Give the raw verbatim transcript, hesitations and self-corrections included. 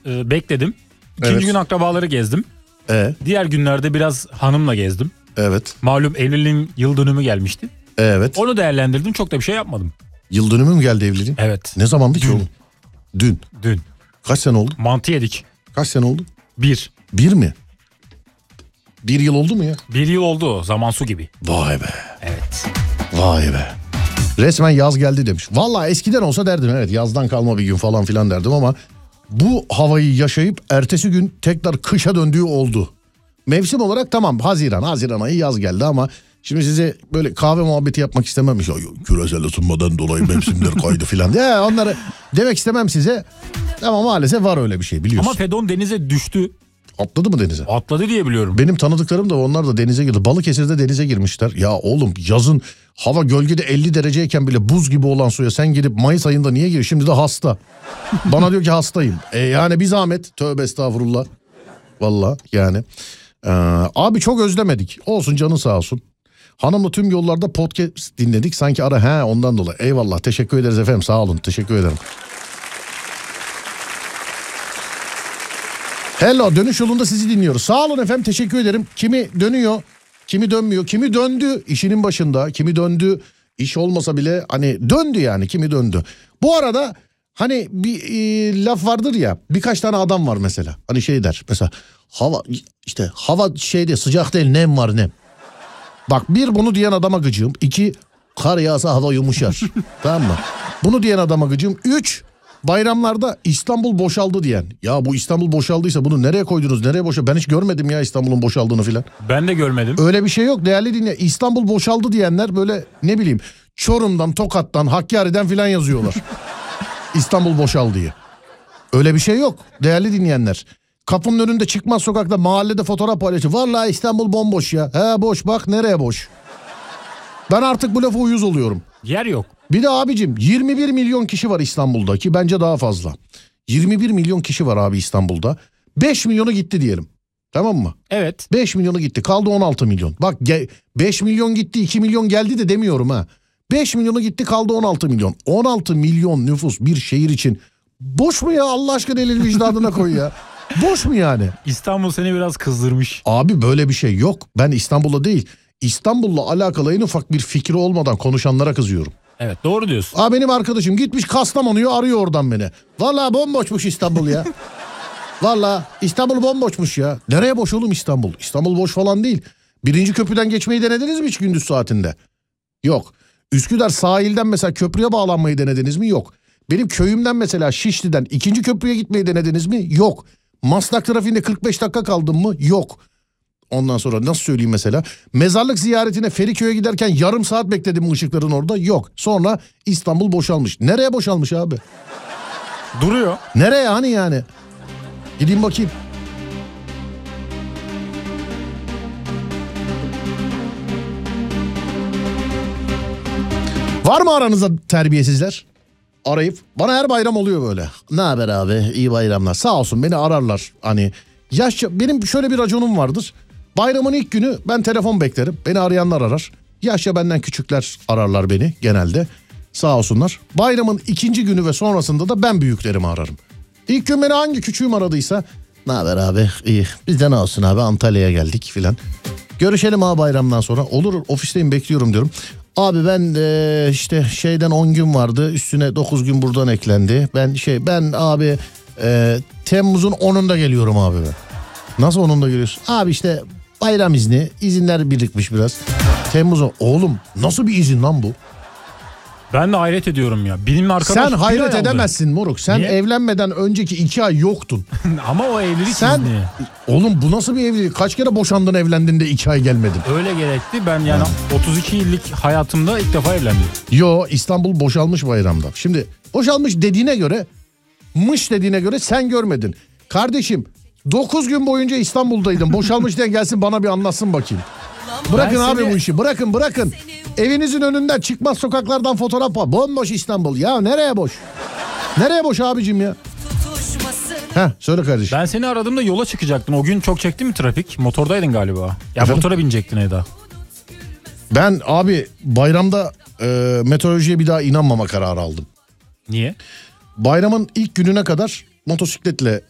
e, bekledim. İkinci Evet. gün akrabaları gezdim. Ee? Diğer günlerde biraz hanımla gezdim. Evet. Malum evliliğin yıl dönümü gelmişti. Evet. Onu değerlendirdim, çok da bir şey yapmadım. Yıl dönümü mü geldi evliliğin? Evet. Ne zamandı ki Dün. oğlum? Dün. Dün. Kaç sene oldu? Mantı yedik. Kaç sene oldu? Bir. Bir mi? Bir yıl oldu mu ya? Bir yıl oldu o, zaman su gibi. Vay be. Evet. Vay be. Resmen yaz geldi demiş. Vallahi eskiden olsa derdim evet yazdan kalma bir gün falan filan derdim ama bu havayı yaşayıp ertesi gün tekrar kışa döndüğü oldu. Mevsim olarak tamam Haziran, Haziran ayı yaz geldi ama şimdi size böyle kahve muhabbeti yapmak istemem. Ya, küresel ısınmadan dolayı mevsimler kaydı filan. Ya onları demek istemem size ama maalesef var öyle bir şey biliyorsun. Ama Fedon denize düştü. Atladı mı denize? Atladı diye biliyorum. Benim tanıdıklarım da onlar da denize girdi. Balıkesir'de denize girmişler. Ya oğlum yazın hava gölgede elli dereceyken bile buz gibi olan suya sen girip Mayıs ayında niye giriyorsun? Şimdi de hasta. Bana diyor ki hastayım. E yani bir zahmet. Tövbe estağfurullah. Vallahi yani. Ee, abi çok özlemedik. Olsun canı sağ olsun. Hanımla tüm yollarda podcast dinledik. Sanki ara he ondan dolayı. Eyvallah teşekkür ederiz efendim sağ olun teşekkür ederim. Hello dönüş yolunda sizi dinliyoruz. Sağ olun efendim teşekkür ederim. Kimi dönüyor, kimi dönmüyor, kimi döndü işinin başında, kimi döndü iş olmasa bile hani döndü yani kimi döndü. Bu arada hani bir e, laf vardır ya birkaç tane adam var mesela. Hani şey der mesela hava işte hava şeyde sıcak değil nem var nem. Bak bir bunu diyen adama gıcığım. İki kar yağsa hava yumuşar. Tamam mı? Bunu diyen adama gıcığım. Üç bayramlarda İstanbul boşaldı diyen. Ya bu İstanbul boşaldıysa bunu nereye koydunuz? Nereye boşaldı? Ben hiç görmedim ya İstanbul'un boşaldığını filan. Ben de görmedim. Öyle bir şey yok değerli dinle. İstanbul boşaldı diyenler böyle ne bileyim Çorum'dan, Tokat'tan, Hakkari'den filan yazıyorlar. İstanbul boşaldı diye. Öyle bir şey yok değerli dinleyenler. Kapının önünde çıkmaz sokakta mahallede fotoğraf paylaşıyor. Vallahi İstanbul bomboş ya. He boş bak nereye boş. Ben artık bu lafa uyuz oluyorum. Yer yok. Bir de abicim yirmi bir milyon kişi var İstanbul'da ki bence daha fazla. yirmi bir milyon kişi var abi İstanbul'da. beş milyonu gitti diyelim. Tamam mı? Evet. beş milyonu gitti kaldı on altı milyon. Bak beş milyon gitti iki milyon geldi de demiyorum ha. beş milyonu gitti kaldı on altı milyon. on altı milyon nüfus bir şehir için boş mu ya Allah aşkına elini vicdanına koy ya. Boş mu yani? İstanbul seni biraz kızdırmış. Abi böyle bir şey yok. Ben İstanbul'da değil. İstanbul'la alakalı en ufak bir fikri olmadan konuşanlara kızıyorum. Evet doğru diyorsun. Aa benim arkadaşım gitmiş Kastamonu'yu arıyor oradan beni. Vallahi bomboşmuş İstanbul ya. Vallahi İstanbul bomboşmuş ya. Nereye boş oğlum İstanbul? İstanbul boş falan değil. Birinci köprüden geçmeyi denediniz mi hiç gündüz saatinde? Yok. Üsküdar sahilden mesela köprüye bağlanmayı denediniz mi? Yok. Benim köyümden mesela Şişli'den ikinci köprüye gitmeyi denediniz mi? Yok. Maslak trafiğinde kırk beş dakika kaldım mı? Yok. Ondan sonra nasıl söyleyeyim mesela? Mezarlık ziyaretine Feriköy'e giderken yarım saat bekledim mi ışıkların orada? Yok. Sonra İstanbul boşalmış. Nereye boşalmış abi? Duruyor. Nereye hani yani? Gideyim bakayım. Var mı aranızda terbiyesizler? Arayıp bana her bayram oluyor böyle. Ne haber abi? İyi bayramlar. Sağ olsun beni ararlar. Hani yaşça benim şöyle bir raconum vardır. Bayramın ilk günü ben telefon beklerim. Beni arayanlar arar. Yaşça benden küçükler ararlar beni genelde. Sağ olsunlar. Bayramın ikinci günü ve sonrasında da ben büyüklerimi ararım. İlk gün beni hangi küçüğüm aradıysa ne haber abi? İyi. Bizde ne olsun abi? Antalya'ya geldik filan. Görüşelim abi bayramdan sonra. Olur ofisteyim bekliyorum diyorum. Abi ben de işte şeyden on gün vardı. Üstüne dokuz gün buradan eklendi. Ben şey ben abi e, Temmuz'un onunda geliyorum abi ben. Nasıl onunda geliyorsun? Abi işte bayram izni. İzinler birikmiş biraz. Temmuz'un oğlum nasıl bir izin lan bu? Ben de hayret ediyorum ya. Benim arkadaş Sen hayret edemezsin moruk. Sen Niye? Evlenmeden önceki iki ay yoktun. Ama o evlilik Sen izni. oğlum bu nasıl bir evlilik? Kaç kere boşandın evlendin de iki ay gelmedin? Öyle gerekti. Ben yani otuz iki yıllık hayatımda ilk defa evlendim. Yo İstanbul boşalmış bayramda. Şimdi boşalmış dediğine göre mış dediğine göre sen görmedin. Kardeşim dokuz gün boyunca İstanbul'daydın. Boşalmış diye gelsin bana bir anlatsın bakayım. Bırakın Ben abi seni... bu işi bırakın bırakın. Evinizin önünden çıkmaz sokaklardan fotoğraf var. Bomboş İstanbul. Ya nereye boş? Nereye boş abicim ya? Heh söyle kardeşim. Ben seni aradığımda yola çıkacaktın. O gün çok çekti mi trafik? Motordaydın galiba. Ya Efendim? motora binecektin Eda. Ben abi bayramda e, meteorolojiye bir daha inanmama kararı aldım. Niye? Bayramın ilk gününe kadar motosikletle